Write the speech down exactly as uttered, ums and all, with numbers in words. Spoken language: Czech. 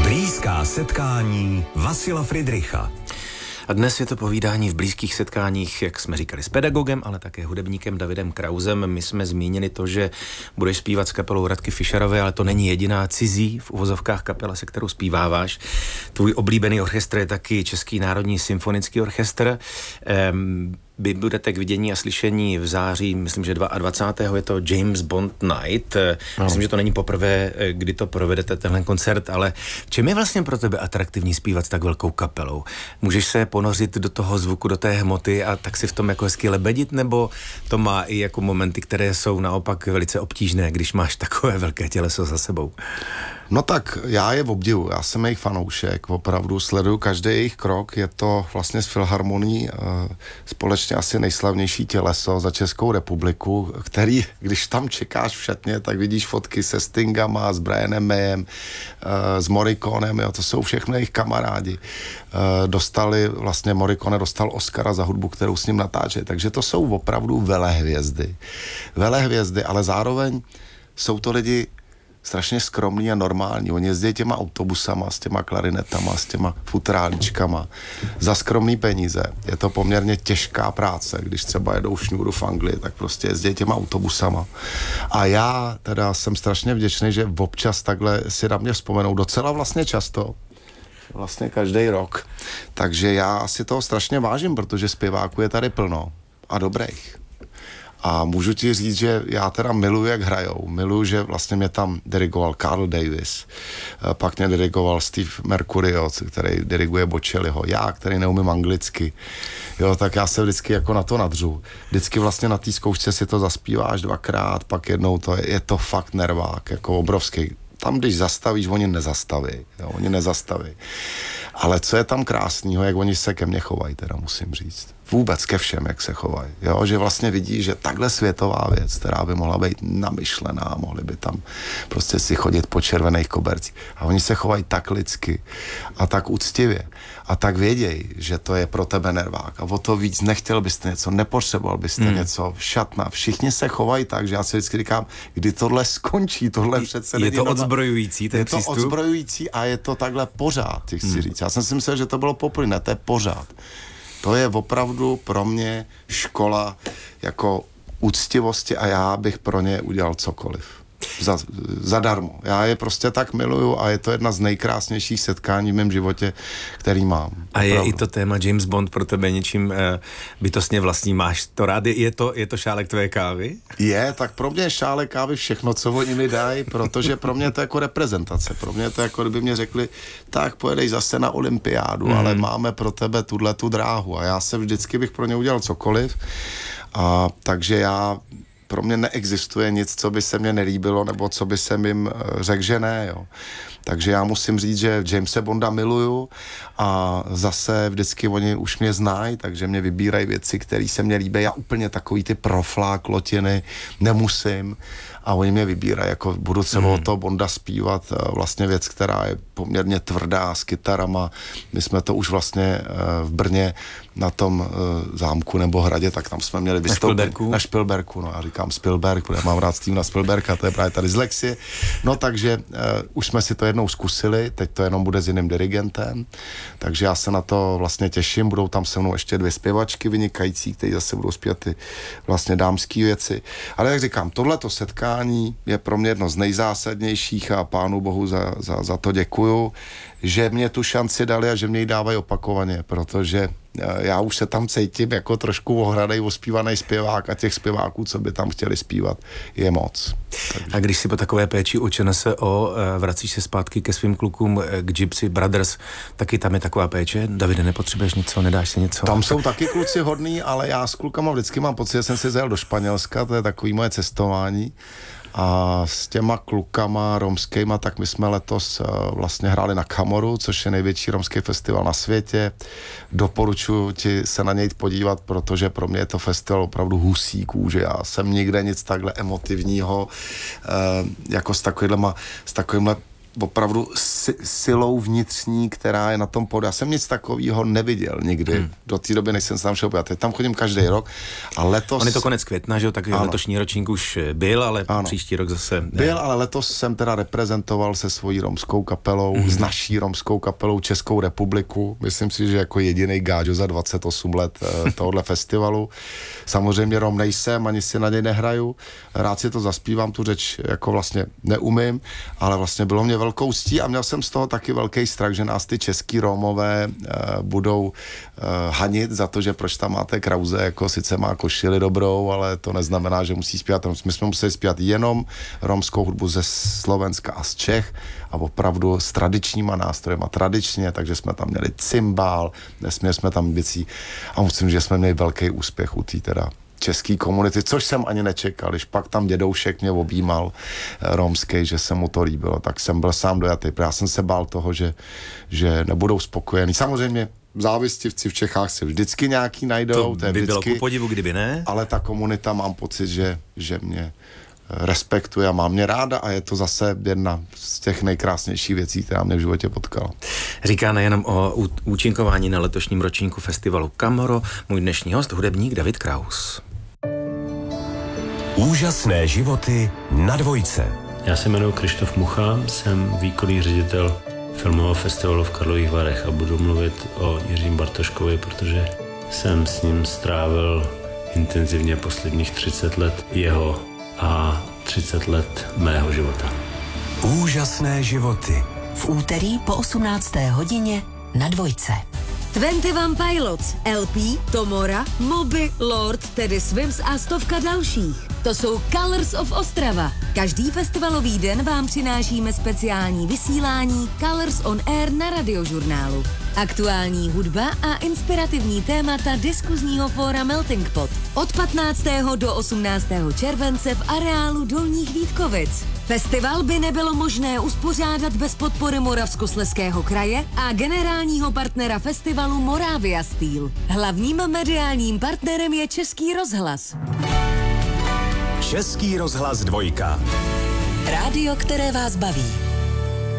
Blízká setkání Vasila Fridricha. A dnes je to povídání v blízkých setkáních, jak jsme říkali, s pedagogem, ale také hudebníkem Davidem Krausem. My jsme zmínili to, že budeš zpívat s kapelou Radky Fischerové, ale to není jediná cizí v uvozovkách kapela, se kterou zpíváváš. Tvůj oblíbený orchestr je taky Český národní symfonický orchestr. Ehm, Vy budete k vidění a slyšení v září, myslím, že dvacátého druhého je to James Bond Night. No. Myslím, že to není poprvé, kdy to provedete, tenhle koncert, ale čím je vlastně pro tebe atraktivní zpívat s tak velkou kapelou? Můžeš se ponořit do toho zvuku, do té hmoty a tak si v tom jako hezky lebedit, nebo to má i jako momenty, které jsou naopak velice obtížné, když máš takové velké těleso za sebou? No tak já je obdivuju, já jsem jejich fanoušek, opravdu sleduju každý jejich krok, je to vlastně s Filharmonií společně asi nejslavnější těleso za Českou republiku, který, když tam čekáš v šatně, tak vidíš fotky se Stingama, s Brianem Mayem, s Morriconem, jo, to jsou všechno jejich kamarádi. Dostali, vlastně Morricone dostal Oscara za hudbu, kterou s ním natáče, takže to jsou opravdu velehvězdy. Velehvězdy, ale zároveň jsou to lidi strašně skromný a normální. Oni jezdí těma autobusama, s těma klarinetama, s těma futrálíčkama za skromný peníze. Je to poměrně těžká práce, když třeba jedou šňůru v Anglii, tak prostě jezdí těma autobusama. A já teda jsem strašně vděčný, že občas takhle si na mě vzpomenou docela vlastně často, vlastně každý rok. Takže já si toho strašně vážím, protože zpěváků je tady plno a dobrých. A můžu ti říct, že já teda miluji, jak hrajou. Miluji, že vlastně mě tam dirigoval Carl Davis, pak mě dirigoval Steve Mercurio, který diriguje Bocelliho, já, který neumím anglicky. Jo, tak já se vždycky jako na to nadřu. Vždycky vlastně na té zkoušce si to zaspíváš dvakrát, pak jednou to je, je to fakt nervák, jako obrovský. Tam, když zastavíš, oni nezastaví, jo, oni nezastaví. Ale co je tam krásného, jak oni se ke mně chovají, teda musím říct. Vůbec ke všem, jak se chovají. Jo, že vlastně vidí, že takhle světová věc, která by mohla být namyšlená, mohli by tam prostě si chodit po červených kobercích. A oni se chovají tak lidsky a tak úctivě a tak vědějí, že to je pro tebe nervák. A o to víc nechtěl byste něco, nepotřeboval byste hmm. něco, šatna. Všichni se chovají tak, že já si vždycky říkám, kdy tohle skončí, tohle přece je to odzbrojující, ten je přístup? Je to odzbrojující a je to takhle pořád, těch hmm. si říct. Já jsem si myslel, že to bylo poprvé, to je pořád. To je opravdu pro mě škola jako úctivosti a já bych pro ně udělal cokoliv. Za, zadarmo. Já je prostě tak miluju a je to jedna z nejkrásnějších setkání v mém životě, který mám. A je opravdu. I to téma James Bond pro tebe něčím eh, bytostně vlastní. Máš to rád? Je to, je to šálek tvé kávy? Je, tak pro mě je šálek kávy všechno, co oni mi dají, protože pro mě to je jako reprezentace. Pro mě to je jako, kdyby mě řekli, tak pojedej zase na olympiádu, mm. ale máme pro tebe tuhletu dráhu a já se vždycky bych pro ně udělal cokoliv. A takže já pro mě neexistuje nic, co by se mně nelíbilo, nebo co by se jim řekl, že ne, jo. Takže já musím říct, že Jamese Bonda miluju a zase vždycky oni už mě znají, takže mě vybírají věci, které se mně líbí. Já úplně takový ty profláklotiny nemusím a oni mě vybírají, jako budu třeba mm. od toho Bonda zpívat vlastně věc, která je poměrně tvrdá s kytarama. My jsme to už vlastně v Brně na tom zámku nebo hradě, tak tam jsme měli vystoupit. Na Špilberku? Na Špilberku, no já říkám Spielberg, protože mám rád Stevena Spielberga, to je právě ta dyslexie. No takže uh, už jsme si to jednou zkusili, teď to jenom bude s jiným dirigentem, takže já se na to vlastně těším, budou tam se mnou ještě dvě zpěvačky vynikající, kteří zase budou zpívat ty vlastně dámský věci. Ale jak říkám, tohleto setkání je pro mě jedno z nejzásadnějších a pánu bohu za, za, za to děkuju, že mě tu šanci dali a že mě ji dávají opakovaně, protože já už se tam cítím jako trošku ohradej, ospívaný zpěvák a těch zpěváků, co by tam chtěli zpívat, je moc. Takže. A když si po takové péči u ČNSO vracíš se zpátky ke svým klukům, k Gypsy Brothers, taky tam je taková péče? Davide, nepotřebuješ něco, nedáš si něco? Tam jsou taky kluci hodný, ale já s klukama vždycky mám pocit, že jsem si zajel do Španělska, to je takový moje cestování. A s těma klukama romskýma, tak my jsme letos uh, vlastně hráli na Kamoru, což je největší romský festival na světě. Doporučuji ti se na něj podívat, protože pro mě je to festival opravdu husí kůže. Já jsem nikde nic takhle emotivního, uh, jako s takovýmhle, s takovýmhle opravdu si, silou vnitřní, která je na tom podu. Já jsem nic takového neviděl nikdy. Hmm. Do té doby, než jsem se tam šel podívat. Teď tam chodím každý rok a letos... On je to konec května, že jo, tak ano. Letošní ročník už byl, ale ano. Příští rok zase... Byl, ale letos jsem teda reprezentoval se svojí romskou kapelou, hmm. s naší romskou kapelou Českou republiku. Myslím si, že jako jedinej gáďo za dvacet osm let eh, tohohle festivalu. Samozřejmě Rom nejsem, ani si na něj nehraju. Rád si to zaspívám, tu řeč jako vlastně neumím, ale vlastně bylo mě velkou ctí a měl jsem z toho taky velký strach, že nás ty český Rómové uh, budou uh, hanit za to, že proč tam máte Krause, jako sice má košili dobrou, ale to neznamená, že musí zpívat. My jsme museli zpívat jenom romskou hudbu ze Slovenska a z Čech a opravdu s tradičníma nástrojema, tradičně, takže jsme tam měli cymbál, nesměli jsme tam věcí a musím, že jsme měli velký úspěch u té teda český komunity, což jsem ani nečekal. Když pak tam dědoušek mě objímal romský, že se mu to líbilo, tak jsem byl sám dojatý. Já jsem se bál toho, že, že nebudou spokojení. Samozřejmě závistivci v Čechách se vždycky nějaký najdou. To, to by vždycky, bylo ku podivu, kdyby ne. Ale ta komunita, mám pocit, že, že mě respektuje a má mě ráda a je to zase jedna z těch nejkrásnějších věcí, která mě v životě potkala. Říká nejenom o účinkování na letošním ročníku festivalu Kamoro, můj dnešní host, hudebník David Kraus. Úžasné životy na dvojce. Já se jmenuji Krištof Mucha, jsem výkonný ředitel filmového festivalu v Karlových Varech a budu mluvit o Jiřím Bartoškovi, protože jsem s ním strávil intenzivně posledních třicet let jeho a třicet let mého života. Úžasné životy. V úterý po osmnácté hodině na dvojce. dvacet jedna Pilots, L P, Tomora, Moby, Lord, Teddy Swims a stovka dalších. To jsou Colors of Ostrava. Každý festivalový den vám přinášíme speciální vysílání Colors on Air na Radiožurnálu. Aktuální hudba a inspirativní témata diskuzního fóra Melting Pot. Od patnáctého do osmnáctého července v areálu Dolních Vítkovic. Festival by nebylo možné uspořádat bez podpory Moravskoslezského kraje a generálního partnera festivalu Moravia Steel. Hlavním mediálním partnerem je Český rozhlas. Český rozhlas dvojka. Rádio, které vás baví.